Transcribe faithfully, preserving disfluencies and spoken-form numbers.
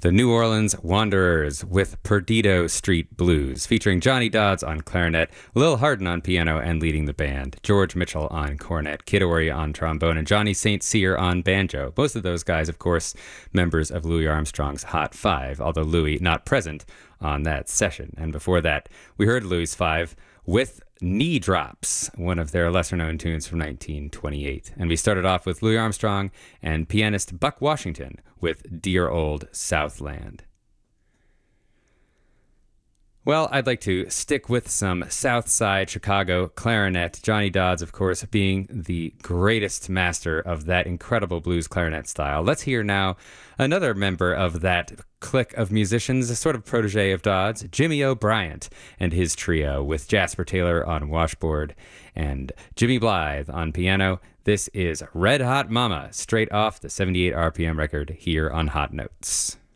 The New Orleans Wanderers with Perdido Street Blues, featuring Johnny Dodds on clarinet, Lil Hardin on piano and leading the band, George Mitchell on cornet, Kid Ory on trombone, and Johnny Saint Cyr on banjo. Both of those guys, of course, members of Louis Armstrong's Hot Five, although Louis not present on that session. And before that, we heard Louis' Five with Knee Drops, one of their lesser-known tunes from nineteen twenty-eight. And we started off with Louis Armstrong and pianist Buck Washington with Dear Old Southland. Well, I'd like to stick with some South Side Chicago clarinet. Johnny Dodds, of course, being the greatest master of that incredible blues clarinet style. Let's hear now another member of that clique of musicians, a sort of protege of Dodds, Jimmy O'Bryant and his trio with Jasper Taylor on washboard and Jimmy Blythe on piano. This is Red Hot Mama, straight off the seventy-eight R P M record here on Hot Notes.